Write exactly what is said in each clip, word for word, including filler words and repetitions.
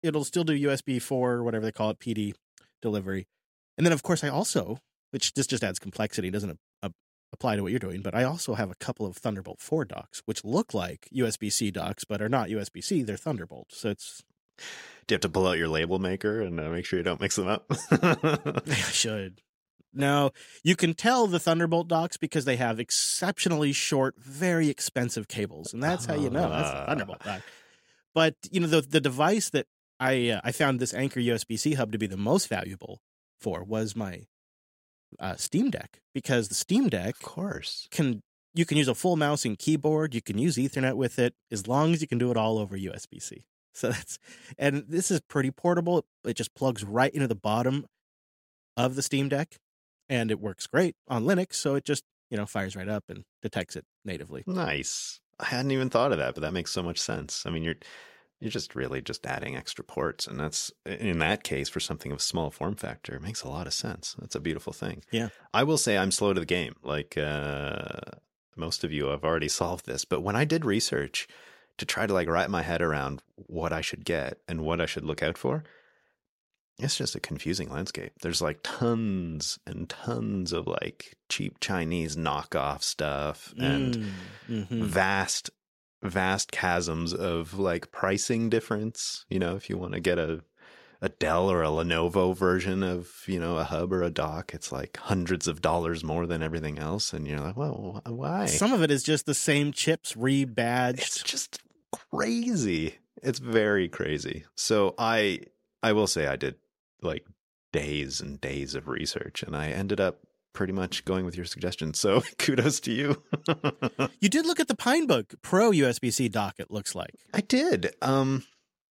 it'll still do U S B four or whatever they call it, P D delivery. And then, of course, I also, which this just adds complexity, doesn't uh, apply to what you're doing, but I also have a couple of Thunderbolt four docks, which look like U S B-C docks, but are not U S B-C, they're Thunderbolt. So it's... Do you have to pull out your label maker and uh, make sure you don't mix them up? I should. No, you can tell the Thunderbolt docks because they have exceptionally short, very expensive cables, and that's how you know that's a Thunderbolt dock. But you know, the the device that I uh, I found this Anker U S B-C hub to be the most valuable for was my uh, Steam Deck, because the Steam Deck, of course, can you can use a full mouse and keyboard. You can use Ethernet with it as long as you can do it all over U S B-C. So that's, and this is pretty portable. It just plugs right into the bottom of the Steam Deck, and it works great on Linux. So it just, you know, fires right up and detects it natively. Nice. I hadn't even thought of that, but that makes so much sense. I mean, you're you're just really just adding extra ports, and that's, in that case, for something of small form factor, it makes a lot of sense. That's a beautiful thing. Yeah. I will say I'm slow to the game. Like uh, most of you have already solved this, but when I did research to try to like wrap my head around what I should get and what I should look out for, it's just a confusing landscape. There's like tons and tons of like cheap Chinese knockoff stuff and Mm, mm-hmm. vast, vast chasms of like pricing difference. You know, if you want to get a, a Dell or a Lenovo version of, you know, a hub or a dock, it's like hundreds of dollars more than everything else. And you're like, well, why? Some of it is just the same chips rebadged. It's just crazy. It's very crazy. So I, I will say I did like days and days of research, and I ended up pretty much going with your suggestion. So kudos to you. You did look at the Pinebook Pro U S B-C dock, it looks like. I did. Um,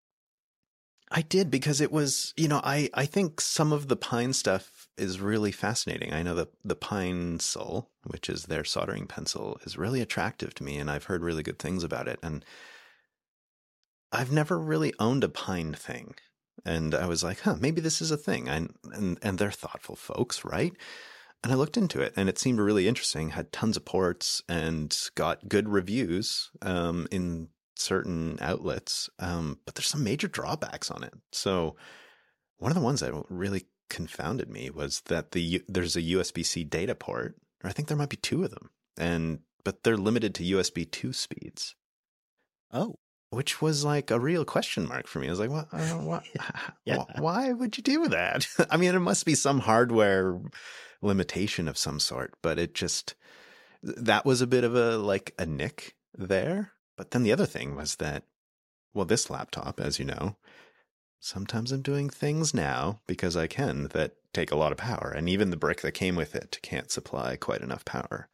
I did because it was, you know, I, I think some of the Pine stuff is really fascinating. I know that the Pinesil, which is their soldering pencil, is really attractive to me, and I've heard really good things about it. And I've never really owned a Pine thing. And I was like, huh, maybe this is a thing. And, and and they're thoughtful folks, right? And I looked into it, and it seemed really interesting, had tons of ports and got good reviews um, in certain outlets. Um, but there's some major drawbacks on it. So one of the ones that really confounded me was that the there's a U S B-C data port, or I think there might be two of them, and but they're limited to U S B two speeds. Oh. Which was like a real question mark for me. I was like, what, uh, what, Yeah. why would you do that? I mean, it must be some hardware limitation of some sort, but it just, that was a bit of a, like a nick there. But then the other thing was that, well, this laptop, as you know, sometimes I'm doing things now because I can that take a lot of power. And even the brick that came with it can't supply quite enough power.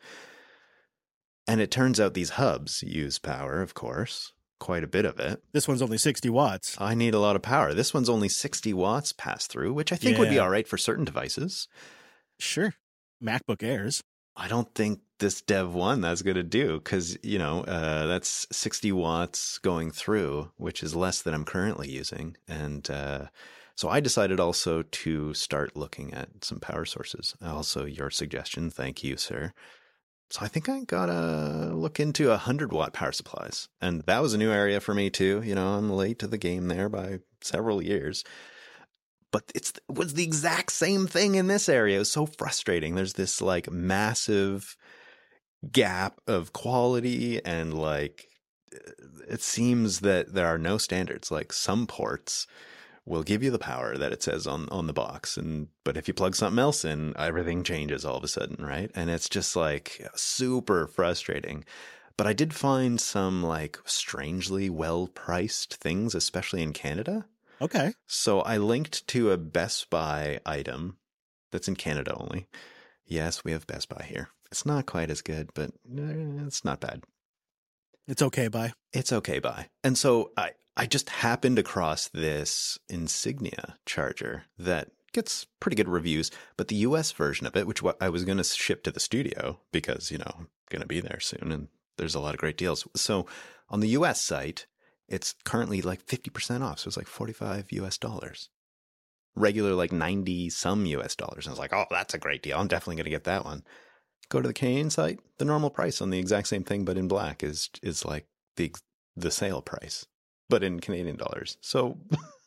And it turns out these hubs use power, of course. Quite a bit of it. This one's only sixty watts. I need a lot of power. This one's only sixty watts pass through, which I think yeah. would be all right for certain devices. Sure. MacBook Airs. I don't think this Dev one that's going to do, because, you know, uh, that's sixty watts going through, which is less than I'm currently using. And uh, so I decided also to start looking at some power sources. Also, your suggestion. Thank you, sir. So I think I gotta look into a hundred watt power supplies. And that was a new area for me too. You know, I'm late to the game there by several years. But it's, it was the exact same thing in this area. It was so frustrating. There's this like massive gap of quality, and like, it seems that there are no standards. Like some ports will give you the power that it says on, on the box. And, but if you plug something else in, everything changes all of a sudden. Right. And it's just like super frustrating. But I did find some like strangely well priced things, especially in Canada. Okay. So I linked to a Best Buy item that's in Canada only. Yes, we have Best Buy here. It's not quite as good, but it's not bad. It's okay, Buy. It's okay, Buy. And so I, I just happened across this Insignia charger that gets pretty good reviews, but the U S version of it, which I was going to ship to the studio because, you know, I'm going to be there soon and there's a lot of great deals. So on the U S site, it's currently like fifty percent off. So it's like forty-five U S dollars. Regular like ninety some U S dollars. And I was like, oh, that's a great deal. I'm definitely going to get that one. Go to the Canadian site. The normal price on the exact same thing, but in black, is is like the the sale price, but in Canadian dollars. So